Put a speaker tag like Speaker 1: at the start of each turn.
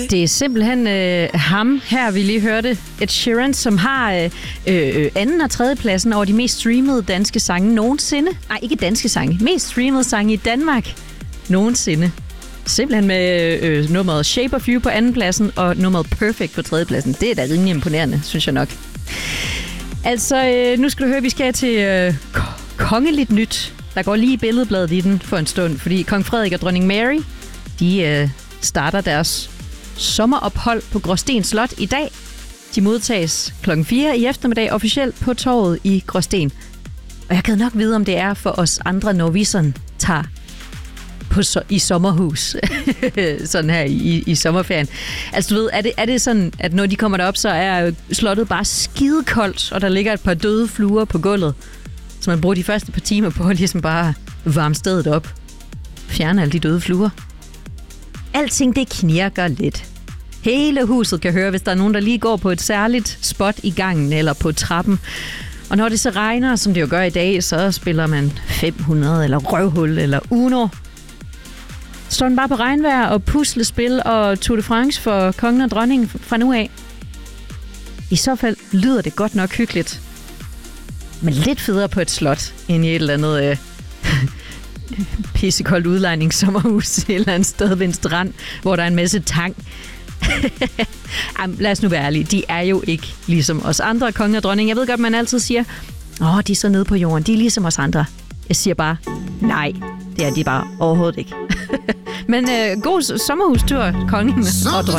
Speaker 1: Det er simpelthen ham her, vi lige hørte, Ed Sheeran, som har anden- og tredjepladsen over de mest streamede danske sange nogensinde. Nej, ikke danske sange. Mest streamede sange i Danmark nogensinde. Simpelthen med nummeret Shape of You på andenpladsen og nummeret Perfect på tredjepladsen. Det er da rimelig imponerende, synes jeg nok. Altså, nu skal du høre, vi skal til kongeligt nyt. Der går lige billedbladet i den for en stund, fordi kong Frederik og dronning Mary, de starter deres sommerophold på Gråsten Slot i dag. De modtages 4:00 i eftermiddag officielt på torvet i Gråsten. Og jeg kan nok vide, om det er for os andre, når vi sådan tager i sommerhus, sådan her i sommerferien. Altså du ved, er det sådan, at når de kommer derop, så er slottet bare skidekoldt, og der ligger et par døde fluer på gulvet, så man bruger de første par timer på at ligesom bare varme stedet op. Fjerne alle de døde fluer. Alting det knirker lidt. Hele huset kan høre, hvis der er nogen, der lige går på et særligt spot i gangen eller på trappen. Og når det så regner, som det jo gør i dag, så spiller man 500 eller røvhul eller Uno. Står den bare på regnvejr og puslespil og Tour de France for kongen og dronningen fra nu af. I så fald lyder det godt nok hyggeligt. Men lidt federe på et slot, end i et eller andet pissekoldt udlejningssommerhus et eller andet sted ved en strand, hvor der er en masse tang. Lad os nu være ærlige. De er jo ikke ligesom os andre, kongen og dronningen. Jeg ved godt, man altid siger, de er så nede på jorden. De er ligesom os andre. Jeg siger bare, nej, det er de bare overhovedet ikke. Men god sommerhustur, kongen og dronningen.